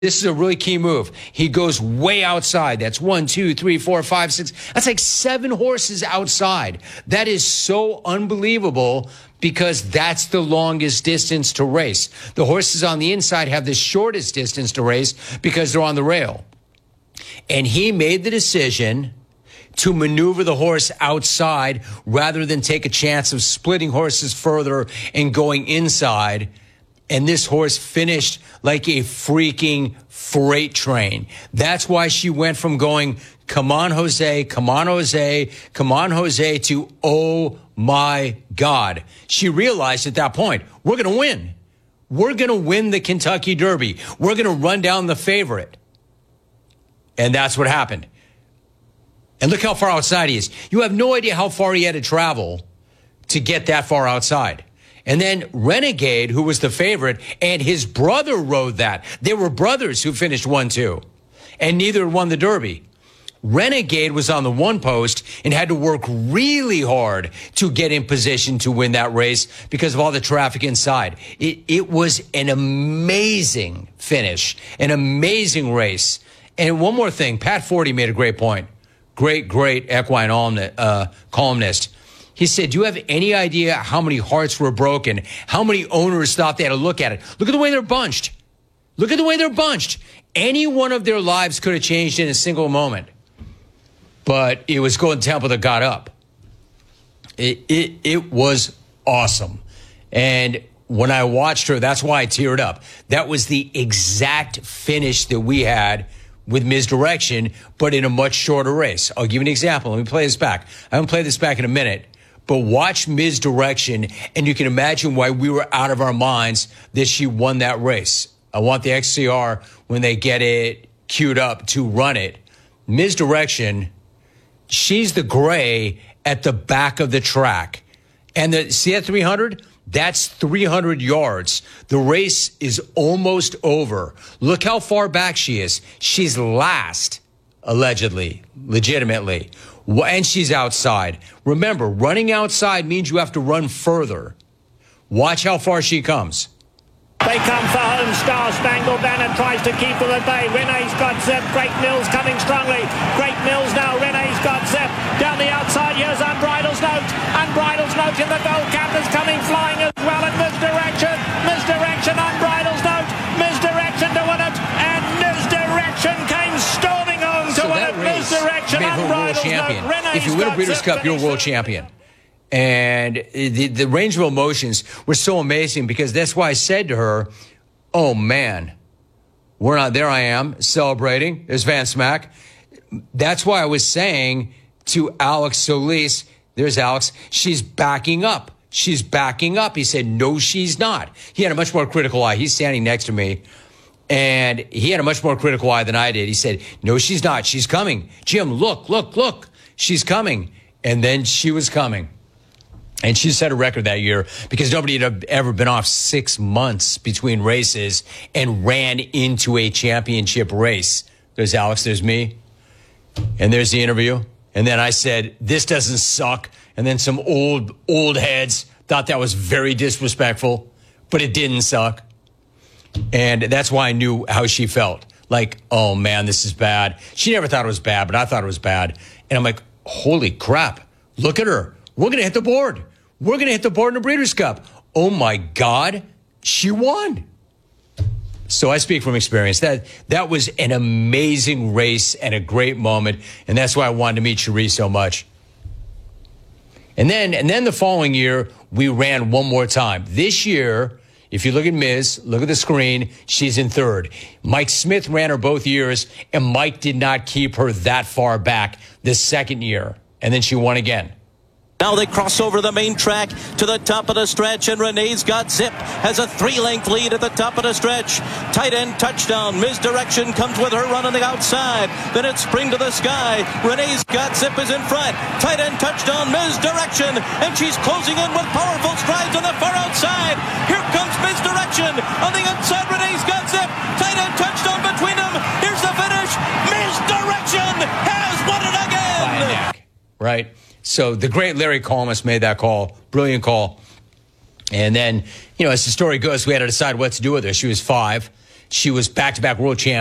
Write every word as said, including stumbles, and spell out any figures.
This is a really key move. He goes way outside. That's one, two, three, four, five, six. That's like seven horses outside. That is so unbelievable because that's the longest distance to race. The horses on the inside have the shortest distance to race because they're on the rail. And he made the decision to maneuver the horse outside rather than take a chance of splitting horses further and going inside. And this horse finished like a freaking freight train. That's why she went from going, come on, Jose, come on, Jose, come on, Jose, to, oh, my God. She realized at that point, we're going to win. We're going to win the Kentucky Derby. We're going to run down the favorite. And that's what happened. And look how far outside he is. You have no idea how far he had to travel to get that far outside. And then Renegade, who was the favorite, and his brother rode that. They were brothers who finished one two, and neither won the Derby. Renegade was on the one post and had to work really hard to get in position to win that race because of all the traffic inside. It, it was an amazing finish, an amazing race. And one more thing, Pat Forty made a great point. Great, great equine uh, columnist. He said, do you have any idea how many hearts were broken? How many owners thought they had to look at it? Look at the way they're bunched. Look at the way they're bunched. Any one of their lives could have changed in a single moment. But it was Golden Temple that got up. It, it, it was awesome. And when I watched her, that's why I teared up. That was the exact finish that we had with Misdirection, but in a much shorter race. I'll give you an example. Let me play this back. I haven't played this back in a minute. But watch Misdirection, and you can imagine why we were out of our minds that she won that race. I want the X C R, when they get it queued up, to run it. Misdirection, she's the gray at the back of the track. And the see that three hundred? That's three hundred yards. The race is almost over. Look how far back she is. She's last, allegedly, legitimately. And she's outside. Remember, running outside means you have to run further. Watch how far she comes. They come for home. Star Spangled Banner tries to keep them at bay. Renee's got Zep. Great Mills coming strongly. Great Mills now. Renee's got Zep. Down the outside, here's Unbridled's Note. Unbridled's Note in the gold cap is coming flying as well in Misdirection. Misdirection, Unbridled's Note. Misdirection to win it. And Misdirection came storming home to so win it. Misdirection, Unbridled's Note. Renee's if you win a Breeders' Cup, you're a world champion. And the, the range of emotions were so amazing because that's why I said to her, oh, man, we're not there. I am celebrating. There's Van Smack. That's why I was saying to Alex Solis, there's Alex, she's backing up. She's backing up. He said, no, she's not. He had a much more critical eye. He's standing next to me. And he had a much more critical eye than I did. He said, no, she's not. She's coming. Jim, look, look, look. She's coming. And then she was coming. And she set a record that year because nobody had ever been off six months between races and ran into a championship race. There's Alex, there's me, and there's the interview. And then I said, this doesn't suck. And then some old, old heads thought that was very disrespectful, but it didn't suck. And that's why I knew how she felt. Like, oh, man, this is bad. She never thought it was bad, but I thought it was bad. And I'm like, holy crap, look at her. We're going to hit the board. We're going to hit the board in the Breeders' Cup. Oh, my God, she won. So I speak from experience. That that was an amazing race and a great moment, and that's why I wanted to meet Cherie so much. And then, and then the following year, we ran one more time. This year, if you look at Miz, look at the screen, she's in third. Mike Smith ran her both years, and Mike did not keep her that far back the second year. And then she won again. Now they cross over the main track to the top of the stretch, and Renee's got Zip has a three-length lead at the top of the stretch. Tight end touchdown. Misdirection comes with her run on the outside. Then it's Spring to the Sky. Renee's got Zip is in front. Tight end touchdown. Misdirection, and she's closing in with powerful strides on the far outside. Here comes Misdirection on the inside. Renee's got Zip. Tight end touchdown between them. Here's the finish. Misdirection has won it again. By a neck, right? So the great Larry Colmus made that call. Brilliant call. And then, you know, as the story goes, we had to decide what to do with her. She was five. She was back-to-back world champ.